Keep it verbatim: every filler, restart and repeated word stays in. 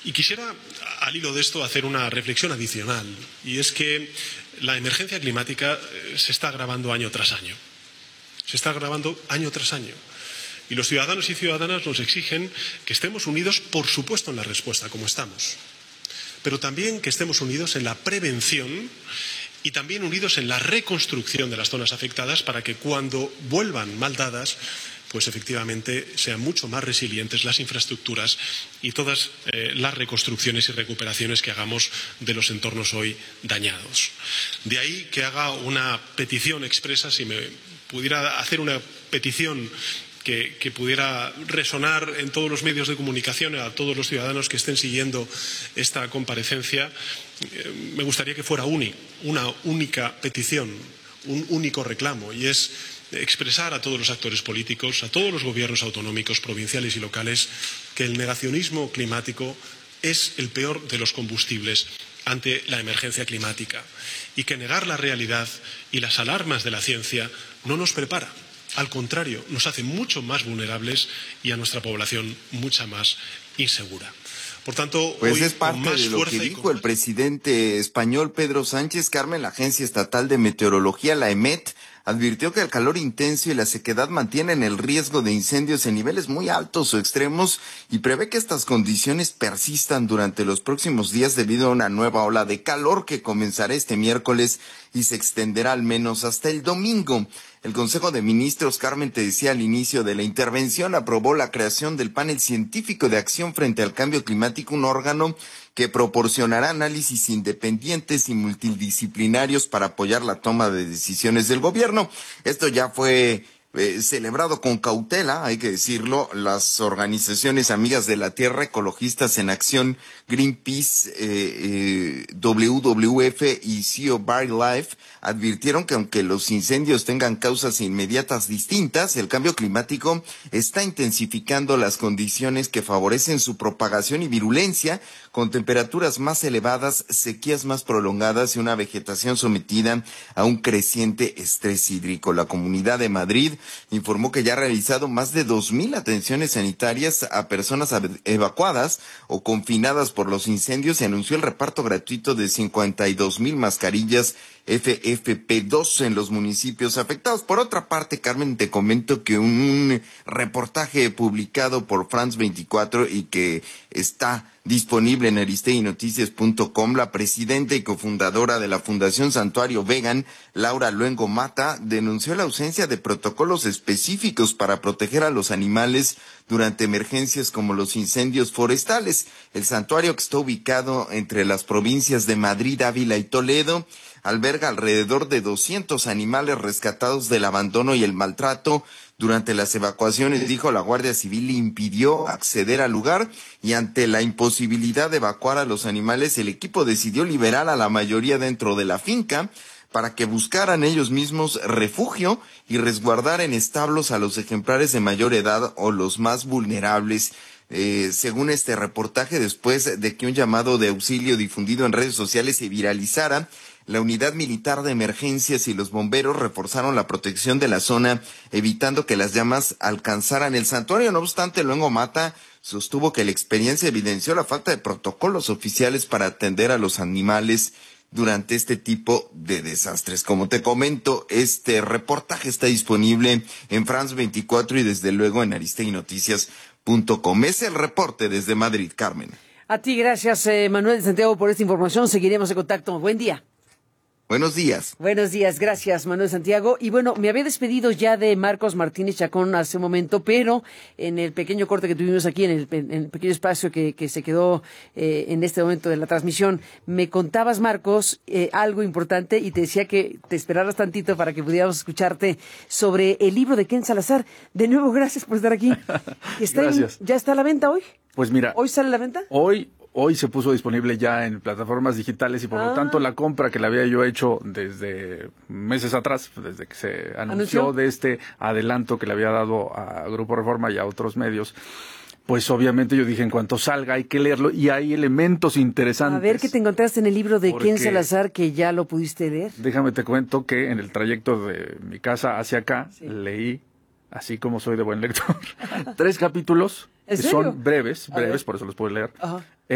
Y quisiera, al hilo de esto, hacer una reflexión adicional, y es que la emergencia climática se está agravando año tras año. Se está agravando año tras año. Y los ciudadanos y ciudadanas nos exigen que estemos unidos, por supuesto, en la respuesta, como estamos, pero también que estemos unidos en la prevención y también unidos en la reconstrucción de las zonas afectadas para que cuando vuelvan mal dadas, pues efectivamente sean mucho más resilientes las infraestructuras y todas eh, las reconstrucciones y recuperaciones que hagamos de los entornos hoy dañados. De ahí que haga una petición expresa, si me pudiera hacer una petición que, que pudiera resonar en todos los medios de comunicación a todos los ciudadanos que estén siguiendo esta comparecencia, eh, me gustaría que fuera uni, una única petición, un único reclamo, y es expresar a todos los actores políticos, a todos los gobiernos autonómicos, provinciales y locales, que el negacionismo climático es el peor de los combustibles ante la emergencia climática y que negar la realidad y las alarmas de la ciencia no nos prepara. Al contrario, nos hace mucho más vulnerables y a nuestra población mucha más insegura. Por tanto, pues hoy, es parte con más de lo fuerza que y dijo con... el presidente español Pedro Sánchez. Carmen, la Agencia Estatal de Meteorología, la EMET, advirtió que el calor intenso y la sequedad mantienen el riesgo de incendios en niveles muy altos o extremos y prevé que estas condiciones persistan durante los próximos días debido a una nueva ola de calor que comenzará este miércoles y se extenderá al menos hasta el domingo. El Consejo de Ministros, Carmen, te decía al inicio de la intervención, aprobó la creación del Panel Científico de Acción frente al Cambio Climático, un órgano que proporcionará análisis independientes y multidisciplinarios para apoyar la toma de decisiones del gobierno. Esto ya fue eh, celebrado con cautela, hay que decirlo. Las organizaciones amigas de la tierra, Ecologistas en Acción, Greenpeace, eh, eh, W W F y C O BioLife advirtieron que aunque los incendios tengan causas inmediatas distintas, el cambio climático está intensificando las condiciones que favorecen su propagación y virulencia, con temperaturas más elevadas, sequías más prolongadas y una vegetación sometida a un creciente estrés hídrico. La Comunidad de Madrid informó que ya ha realizado más de dos mil atenciones sanitarias a personas evacuadas o confinadas por los incendios y anunció el reparto gratuito de cincuenta y dos mil mascarillas F F P dos en los municipios afectados. Por otra parte, Carmen, te comento que un reportaje publicado por France veinticuatro y que está disponible en aristegui noticias punto com, la presidenta y cofundadora de la Fundación Santuario Vegan, Laura Luengo Mata, denunció la ausencia de protocolos específicos para proteger a los animales durante emergencias como los incendios forestales. El santuario, que está ubicado entre las provincias de Madrid, Ávila y Toledo, alberga alrededor de doscientos animales rescatados del abandono y el maltrato. Durante las evacuaciones, dijo, la Guardia Civil impidió acceder al lugar y ante la imposibilidad de evacuar a los animales, el equipo decidió liberar a la mayoría dentro de la finca para que buscaran ellos mismos refugio y resguardar en establos a los ejemplares de mayor edad o los más vulnerables. Eh, según este reportaje, después de que un llamado de auxilio difundido en redes sociales se viralizara, la unidad militar de emergencias y los bomberos reforzaron la protección de la zona, evitando que las llamas alcanzaran el santuario. No obstante, Luengo Mata sostuvo que la experiencia evidenció la falta de protocolos oficiales para atender a los animales durante este tipo de desastres. Como te comento, este reportaje está disponible en France veinticuatro y desde luego en aristegui noticias punto com. Es el reporte desde Madrid, Carmen. A ti, gracias, eh, Manuel de Santiago, por esta información. Seguiremos en contacto. Buen día. Buenos días. Buenos días, gracias Manuel Santiago. Y bueno, me había despedido ya de Marcos Martínez Chacón hace un momento, pero en el pequeño corte que tuvimos aquí, en el, en el pequeño espacio que, que se quedó eh, en este momento de la transmisión, me contabas, Marcos, eh, algo importante y te decía que te esperaras tantito para que pudiéramos escucharte sobre el libro de Ken Salazar. De nuevo, gracias por estar aquí. ¿Está Gracias. En, ¿Ya está a la venta hoy? Pues mira. ¿Hoy sale a la venta? Hoy... Hoy se puso disponible ya en plataformas digitales y por ah. lo tanto la compra que le había yo hecho desde meses atrás, desde que se anunció, ¿Anunció? de este adelanto que le había dado a Grupo Reforma y a otros medios, pues obviamente yo dije, en cuanto salga hay que leerlo y hay elementos interesantes. A ver, ¿qué te encontraste en el libro de Ken Salazar que ya lo pudiste leer? Déjame te cuento que en el trayecto de mi casa hacia acá sí. leí, así como soy de buen lector, tres capítulos que son breves, breves, por eso los puedo leer. Ajá.